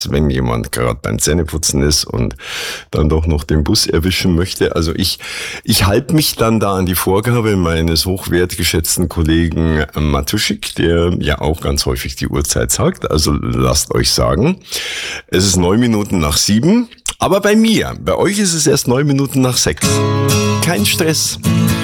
wenn jemand gerade beim Zähneputzen ist und dann doch noch den Bus erwischen möchte. Also ich halte mich dann da an die Vorgabe meines hochwertgeschätzten Kollegen Matuschik, der ja auch ganz häufig die Uhrzeit sagt. Also lasst euch sagen, es ist 9 Minuten nach 7. Aber bei euch ist es erst 9 Minuten nach 6. Kein Stress.